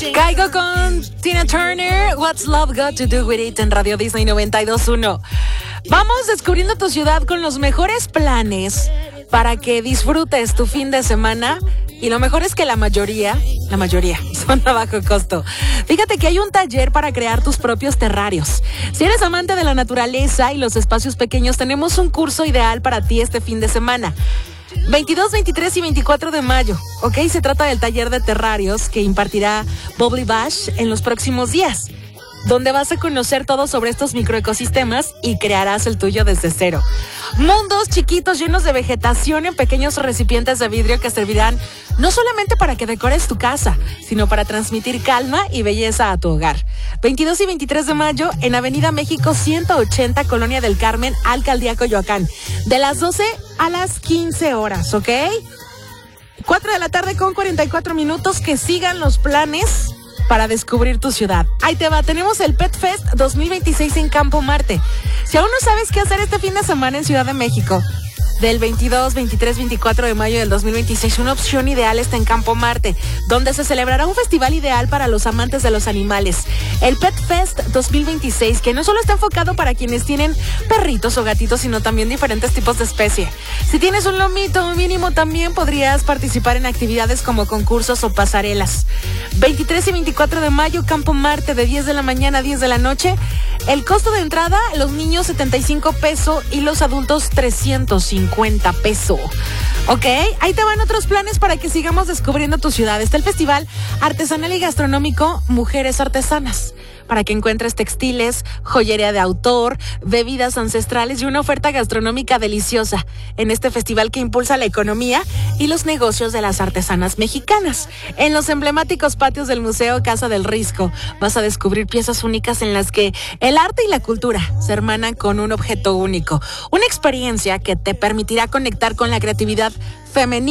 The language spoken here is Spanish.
Caigo con Tina Turner, What's Love Got to Do With It en Radio Disney 92.1. Vamos descubriendo tu ciudad con los mejores planes para que disfrutes tu fin de semana. Y lo mejor es que la mayoría son a bajo costo. Fíjate que hay un taller para crear tus propios terrarios. Si eres amante de la naturaleza y los espacios pequeños, tenemos un curso ideal para ti este fin de semana. 22, 23 y 24 de mayo, ¿ok? Se trata del taller de terrarios que impartirá Bubbly Bash en los próximos días, donde vas a conocer todo sobre estos microecosistemas y crearás el tuyo desde cero. Mundos chiquitos llenos de vegetación en pequeños recipientes de vidrio que servirán no solamente para que decores tu casa, sino para transmitir calma y belleza a tu hogar. 22 y 23 de mayo en Avenida México 180, Colonia del Carmen, Alcaldía Coyoacán. De las 12 a las 15 horas, ¿ok? 4 de la tarde con 44 minutos. Que sigan los planes para descubrir tu ciudad. Ahí te va, tenemos el Pet Fest 2026 en Campo Marte. Si aún no sabes qué hacer este fin de semana en Ciudad de México, del 22, 23, 24 de mayo del 2026, una opción ideal está en Campo Marte, donde se celebrará un festival ideal para los amantes de los animales. El Pet Fest 2026, que no solo está enfocado para quienes tienen perritos o gatitos, sino también diferentes tipos de especie. Si tienes un lomito mínimo, también podrías participar en actividades como concursos o pasarelas. 23 y 24 de mayo, Campo Marte, de 10 de la mañana a 10 de la noche. El costo de entrada, los niños 75 pesos y los adultos 350 pesos. Ok, ahí te van otros planes para que sigamos descubriendo tu ciudad. Está el Festival Artesanal y Gastronómico Mujeres Artesanas, para que encuentres textiles, joyería de autor, bebidas ancestrales y una oferta gastronómica deliciosa en este festival que impulsa la economía y los negocios de las artesanas mexicanas. En los emblemáticos patios del Museo Casa del Risco vas a descubrir piezas únicas en las que el arte y la cultura se hermanan con un objeto único. Una experiencia que te permitirá conectar con la creatividad femenina